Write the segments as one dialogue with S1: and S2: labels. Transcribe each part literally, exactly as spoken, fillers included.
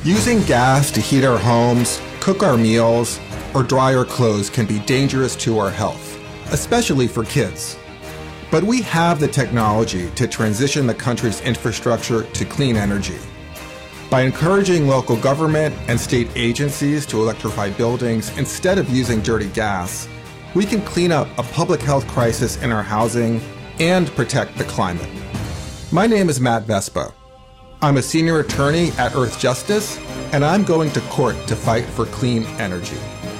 S1: Using gas to heat our homes, cook our meals, or dry our clothes can be dangerous to our health, especially for kids. But we have the technology to transition the country's infrastructure to clean energy. By encouraging local government and state agencies to electrify buildings instead of using dirty gas, we can clean up a public health crisis in our housing and protect the climate. My name is Matt Vespa. I'm a senior attorney at Earth Justice, and I'm going to court to fight for clean energy.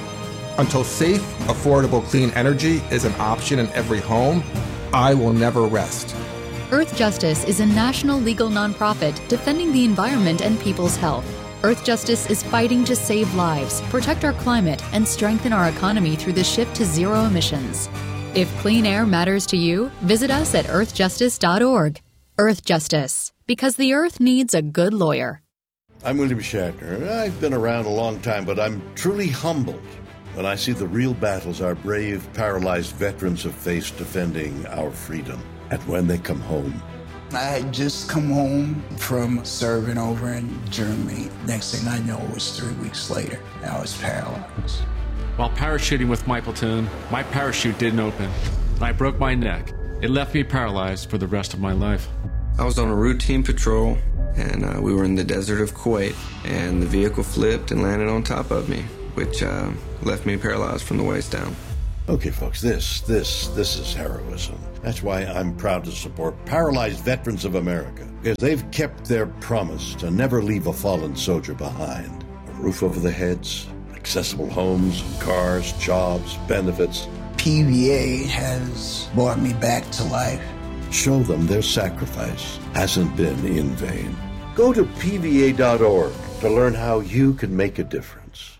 S1: Until safe, affordable clean energy is an option in every home, I will never rest.
S2: Earth Justice is a national legal nonprofit defending the environment and people's health. Earth Justice is fighting to save lives, protect our climate, and strengthen our economy through the shift to zero emissions. If clean air matters to you, visit us at earth justice dot org. Earth Justice, because the Earth needs a good lawyer.
S3: I'm William Shatner. I've been around a long time, but I'm truly humbled when I see the real battles our brave, paralyzed veterans have faced defending our freedom. And when they come home.
S4: I had just come home from serving over in Germany. Next thing I know, it was three weeks later. I was paralyzed.
S5: While parachuting with my platoon, my parachute didn't open. I broke my neck. It left me paralyzed for the rest of my life.
S6: I was on a routine patrol, and uh, we were in the desert of Kuwait, and the vehicle flipped and landed on top of me, which uh, left me paralyzed from the waist down.
S3: Okay, folks, this, this, this is heroism. That's why I'm proud to support Paralyzed Veterans of America, because they've kept their promise to never leave a fallen soldier behind. A roof over their heads, accessible homes, cars, jobs, benefits.
S4: P V A has brought me back to life.
S3: Show them their sacrifice hasn't been in vain. Go to P V A dot org to learn how you can make a difference.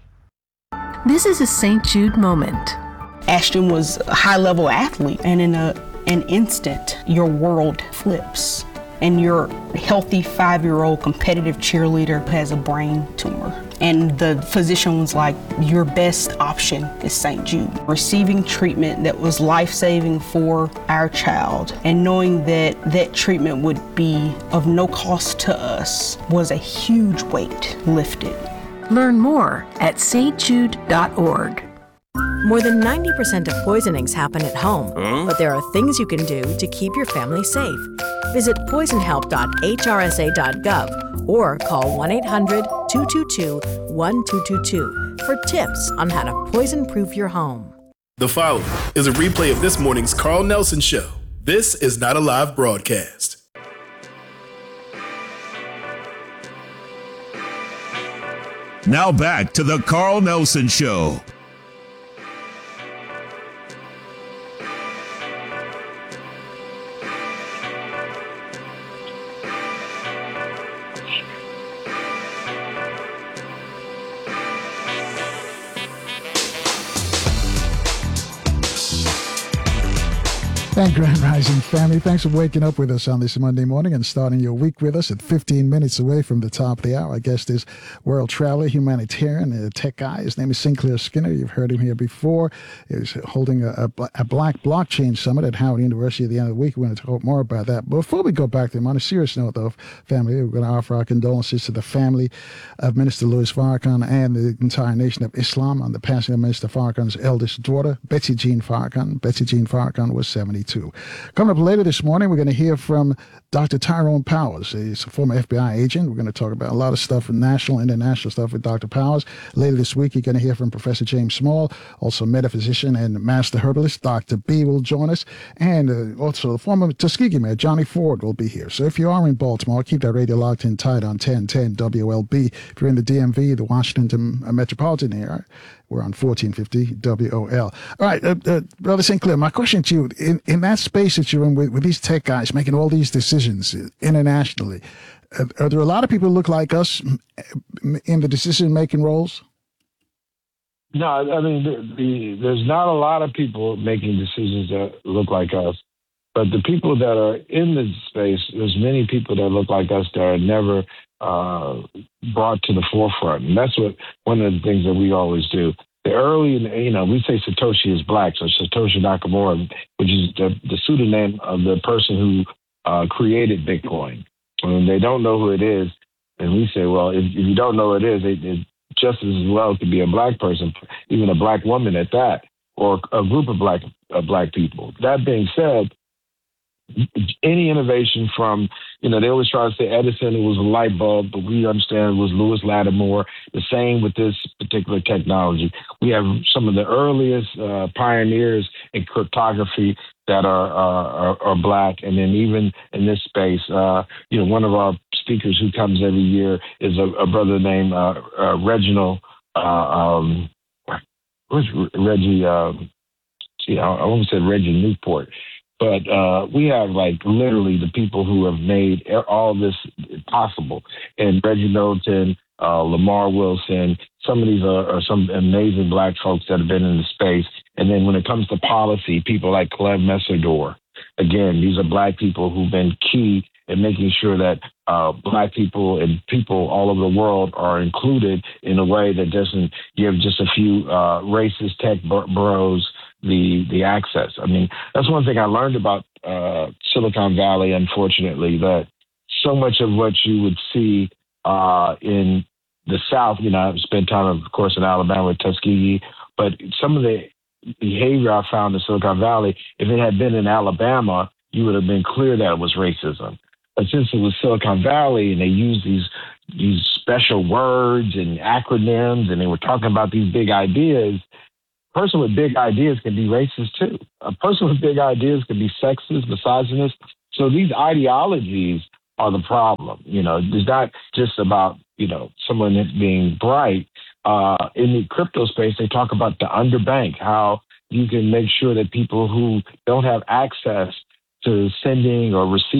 S7: This is a Saint Jude moment.
S8: Ashton was a high-level athlete, and in a, an instant, your world flips. And your healthy five-year-old competitive cheerleader has a brain tumor. And the physician was like, your best option is Saint Jude. Receiving treatment that was life-saving for our child and knowing that that treatment would be of no cost to us was a huge weight lifted.
S7: Learn more at saint jude dot org.
S9: More than ninety percent of poisonings happen at home, huh? But there are things you can do to keep your family safe. Visit poison help dot h r s a dot gov or call one eight hundred two two two one two two two for tips on how to poison-proof your home.
S10: The following is a replay of this morning's Carl Nelson Show. This is not a live broadcast.
S11: Now back to the Carl Nelson Show.
S12: And Grand Rising family, thanks for waking up with us on this Monday morning and starting your week with us at fifteen minutes away from the top of the hour. Our guest is world traveler, humanitarian, a tech guy. His name is Sinclair Skinner. You've heard him here before. He's holding a, a, a Black Blockchain Summit at Howard University at the end of the week. We're going to talk more about that. But before we go back to him, on a serious note, though, family, we're going to offer our condolences to the family of Minister Louis Farrakhan and the entire nation of Islam on the passing of Minister Farrakhan's eldest daughter, Betsy Jean Farrakhan. Betsy Jean Farrakhan was seventy-two. Coming up later this morning, we're going to hear from Doctor Tyrone Powers. He's a former F B I agent. We're going to talk about a lot of stuff, national, international stuff with Doctor Powers. Later this week, you're going to hear from Professor James Small, also metaphysician and master herbalist. Doctor B will join us. And uh, also the former Tuskegee Mayor, Johnny Ford, will be here. So if you are in Baltimore, keep that radio locked in tight on ten ten W L B. If you're in the D M V, the Washington metropolitan area, we're on fourteen fifty W O L. All right, uh, uh, Brother Sinclair, my question to you, in, in that space that you're in with, with these tech guys making all these decisions internationally, uh, are there a lot of people who look like us in the decision-making roles?
S13: No, I mean, the, the, there's not a lot of people making decisions that look like us. But the people that are in this space, there's many people that look like us that are never uh, brought to the forefront. And that's what one of the things that we always do. The early, you know, we say Satoshi is black, so Satoshi Nakamoto, which is the, the pseudonym of the person who uh, created Bitcoin. When they don't know who it is, And we say, well, if, if you don't know what it is, it, it just as well could be a black person, even a black woman at that, or a group of black uh, black people. That being said, any innovation from, you know, they always try to say Edison, it was a light bulb, but we understand it was Lewis Lattimore. The same with this particular technology. We have some of the earliest uh, pioneers in cryptography that are, uh, are are black, and then even in this space, uh, you know, one of our speakers who comes every year is a, a brother named uh, uh, Reginald. Uh, um, where's Reggie? Uh, see, I, I almost said Reggie Newport. But uh, we have, like, literally the people who have made all this possible. And Reggie Middleton, uh, Lamar Wilson, some of these are, are some amazing black folks that have been in the space. And then when it comes to policy, people like Clem Messidor. Again, these are black people who've been key in making sure that uh, black people and people all over the world are included in a way that doesn't give just a few uh, racist tech bros the the access. I mean, that's one thing I learned about uh, Silicon Valley, unfortunately, that so much of what you would see uh, in the South, you know, I've spent time, of course, in Alabama with Tuskegee, but some of the behavior I found in Silicon Valley, if it had been in Alabama, you would have been clear that it was racism. But since it was Silicon Valley and they used these these special words and acronyms and they were talking about these big ideas, a person with big ideas can be racist too. A person with big ideas can be sexist, misogynist. So these ideologies are the problem. You know, it's not just about, you know, someone being bright. Uh, in the crypto space, they talk about the underbank, how you can make sure that people who don't have access to sending or receiving